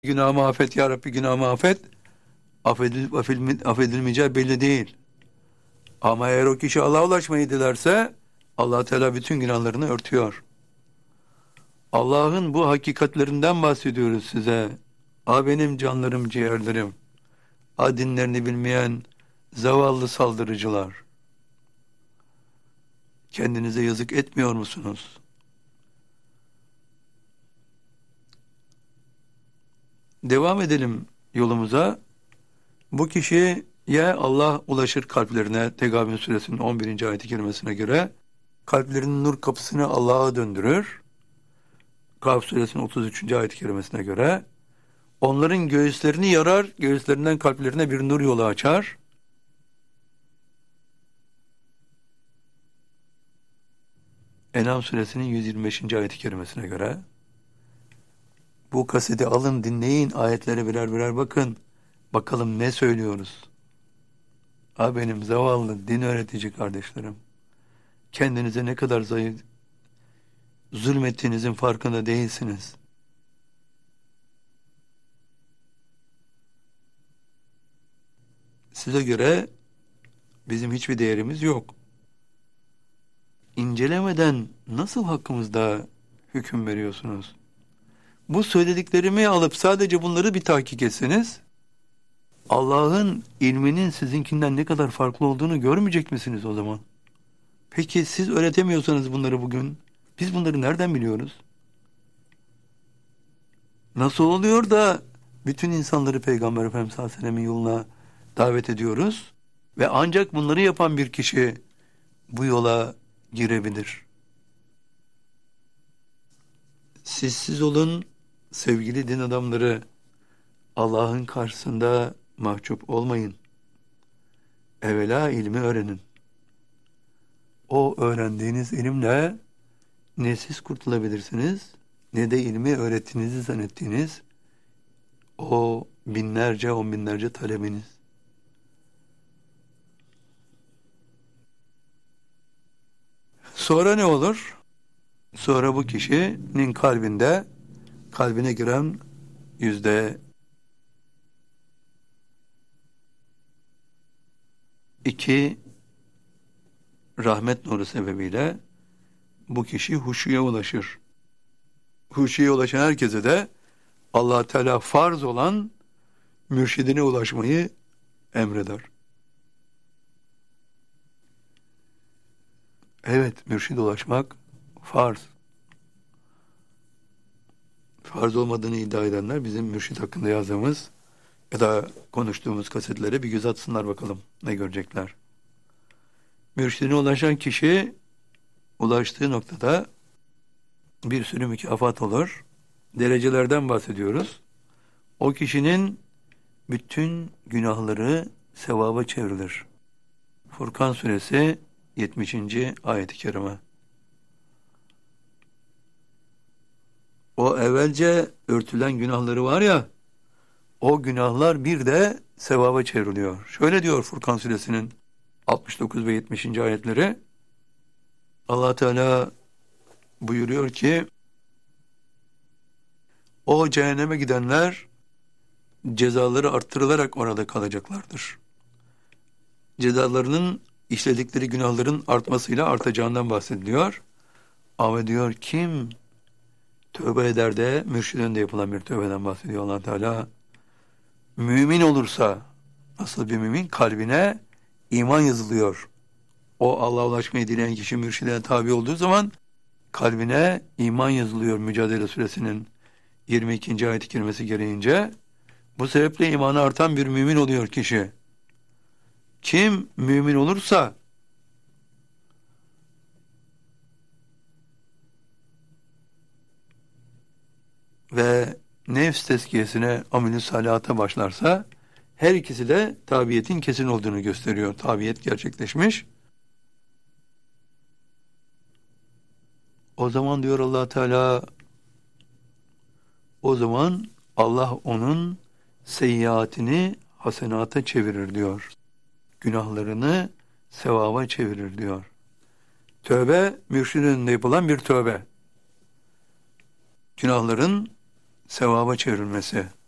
Günahımı affet ya Rabbi, günahımı affet. Affedilmeyeceği belli değil. Ama eğer o kişi Allah'a ulaşmayı dilerse Allah Teala bütün günahlarını örtüyor. Allah'ın bu hakikatlerinden bahsediyoruz size. Benim canlarım, ciğerlerim. Dinlerini bilmeyen zavallı saldırıcılar. Kendinize yazık etmiyor musunuz? Devam edelim yolumuza. Bu kişiye Allah ulaşır kalplerine. Tegabün suresinin 11. ayet-i kerimesine göre kalplerinin nur kapısını Allah'a döndürür. Kaf suresinin 33. ayet-i kerimesine göre onların göğüslerini yarar, göğüslerinden kalplerine bir nur yolu açar. En'am suresinin 125. ayet-i kerimesine göre bu kaseti alın, dinleyin, ayetlere birer birer bakın. Bakalım ne söylüyoruz? Benim zavallı din öğretici kardeşlerim. Kendinize ne kadar zayıf, zulmettiğinizin farkında değilsiniz. Size göre bizim hiçbir değerimiz yok. İncelemeden nasıl hakkımızda hüküm veriyorsunuz? Bu söylediklerimi alıp sadece bunları bir tahkik etseniz, Allah'ın ilminin sizinkinden ne kadar farklı olduğunu görmeyecek misiniz o zaman? Peki siz öğretemiyorsanız bunları bugün, biz bunları nereden biliyoruz? Nasıl oluyor da bütün insanları Peygamber Efendimiz sallallahu aleyhi ve sellem'in yoluna davet ediyoruz ve ancak bunları yapan bir kişi bu yola girebilir? Siz olun sevgili din adamları, Allah'ın karşısında mahcup olmayın. Evvela ilmi öğrenin. O öğrendiğiniz ilimle ne siz kurtulabilirsiniz, ne de ilmi öğrettiğinizi zannettiğiniz o binlerce, on binlerce talebiniz. Sonra ne olur? Sonra bu kişinin kalbine giren %2 rahmet nuru sebebiyle bu kişi huşuya ulaşır. Huşuya ulaşan herkese de Allah Teala farz olan mürşidine ulaşmayı emreder. Evet, mürşide ulaşmak farz. Farz olmadığını iddia edenler bizim mürşid hakkında yazdığımız ya da konuştuğumuz kasetlere bir göz atsınlar bakalım ne görecekler. Mürşidine ulaşan kişi ulaştığı noktada bir sürü mükafat olur. Derecelerden bahsediyoruz. O kişinin bütün günahları sevaba çevrilir. Furkan suresi 70. ayet-i kerime. O evvelce örtülen günahları var ya, o günahlar bir de sevaba çevriliyor. Şöyle diyor Furkan suresinin 69 ve 70. ayetleri. Allah Teala buyuruyor ki, o cehenneme gidenler cezaları arttırılarak orada kalacaklardır. Cezalarının işledikleri günahların artmasıyla artacağından bahsediliyor. Ama diyor kim tövbe eder de mürşidin de yapılan bir tövbeden bahsediyor Allah Teala. Mümin olursa, nasıl bir mümin? Kalbine iman yazılıyor. O Allah'a ulaşmayı dileyen kişi mürşidine tabi olduğu zaman kalbine iman yazılıyor Mücadele Suresinin 22. ayet-i kerimesi gereğince. Bu sebeple imanı artan bir mümin oluyor kişi. Kim mümin olursa ve nefs tezkiyesine, amel-i salihata başlarsa her ikisi de tabiyetin kesin olduğunu gösteriyor. Tabiyet gerçekleşmiş. O zaman diyor Allah Teala, o zaman Allah onun seyyiatini hasenata çevirir diyor. Günahlarını sevaba çevirir diyor. Tövbe, mürşidin önünde yapılan bir tövbe. Günahların sevaba çevrilmesi.